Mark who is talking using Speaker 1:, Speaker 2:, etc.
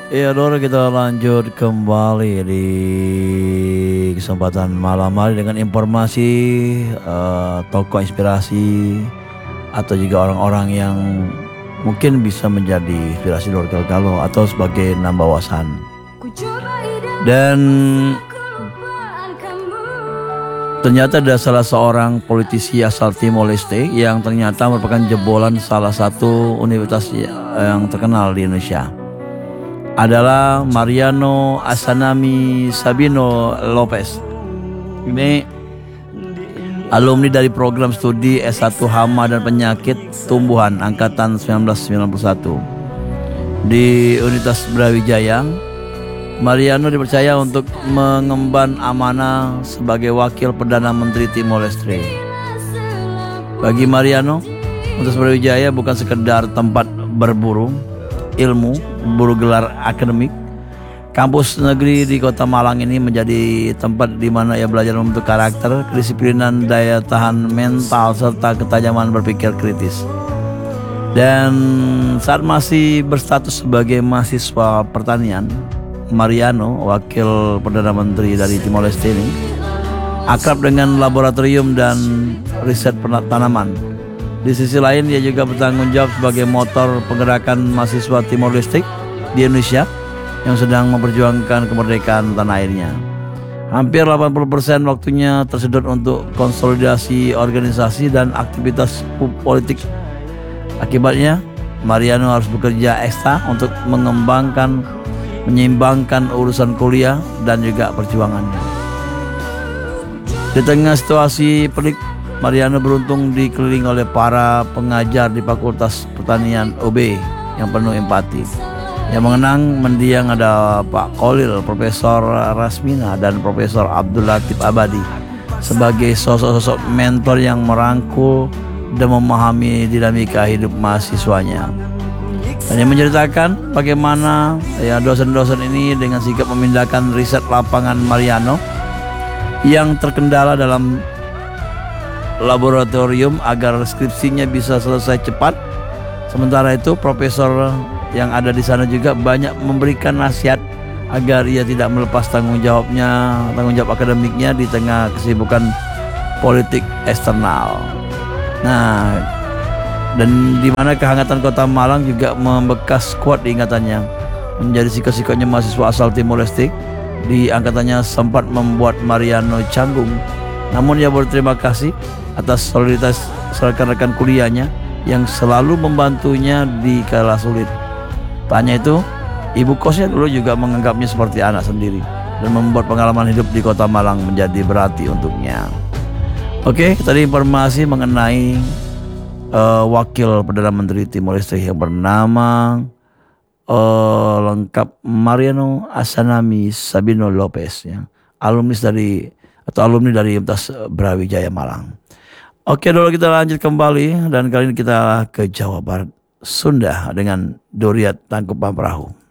Speaker 1: Iya, Dora, kita lanjut kembali di kesempatan malam hari dengan informasi tokoh inspirasi atau juga orang-orang yang mungkin bisa menjadi inspirasi Dora kalau atau sebagai nambah wawasan. Dan ternyata ada salah seorang politisi asal Timor Leste yang ternyata merupakan jebolan salah satu universitas yang terkenal di Indonesia. Adalah Mariano Asanami Sabino Lopez. Ini alumni dari program studi S1 Hama dan Penyakit Tumbuhan angkatan 1991 di Universitas Brawijaya. Mariano dipercaya untuk mengemban amanah sebagai wakil Perdana Menteri Timor Leste. Bagi Mariano, Universitas Brawijaya bukan sekedar tempat berburu ilmu, bergelar akademik. Kampus negeri di Kota Malang ini menjadi tempat di mana ia belajar membentuk karakter, kedisiplinan, daya tahan mental, serta ketajaman berpikir kritis. Dan saat masih berstatus sebagai mahasiswa pertanian, Mariano, wakil Perdana Menteri dari Timor Leste ini, akrab dengan laboratorium dan riset tanaman. Di sisi lain, dia juga bertanggung jawab sebagai motor penggerakan mahasiswa Timor Leste di Indonesia yang sedang memperjuangkan kemerdekaan tanah airnya. Hampir 80% waktunya tersedot untuk konsolidasi organisasi dan aktivitas politik. Akibatnya, Mariano harus bekerja ekstra untuk menyeimbangkan urusan kuliah dan juga perjuangannya. Di tengah situasi pelik, Mariano beruntung dikelilingi oleh para pengajar di Fakultas Pertanian UB yang penuh empati. Yang mengenang mendiang ada Pak Kholil, Profesor Rasmina, dan Profesor Abdul Latif Abadi sebagai sosok-sosok mentor yang merangkul dan memahami dinamika hidup mahasiswanya. Dan yang menceritakan bagaimana dosen-dosen ini dengan sigap memindahkan riset lapangan Mariano yang terkendala dalam laboratorium agar skripsinya bisa selesai cepat. Sementara itu profesor yang ada di sana juga banyak memberikan nasihat agar ia tidak melepas tanggung jawab akademiknya di tengah kesibukan politik eksternal. Nah, dan di mana kehangatan Kota Malang juga membekas kuat di ingatannya. Menjadi sikap-sikapnya mahasiswa asal Timor Leste di angkatannya sempat membuat Mariano canggung. Namun ia berterima kasih atas solidaritas rekan-rekan kuliahnya yang selalu membantunya di kala sulit. Tanya itu, ibu kosnya dulu juga menganggapnya seperti anak sendiri dan membuat pengalaman hidup di Kota Malang menjadi berarti untuknya. Oke, tadi informasi mengenai wakil Perdana Menteri Timor Leste yang bernama lengkap Mariano Asanami Sabino Lopez, ya, alumni dari Universitas Brawijaya Malang. Oke, dulu kita lanjut kembali dan kali ini kita ke Jawa Barat, Sunda dengan Doriat Tangkuban Perahu.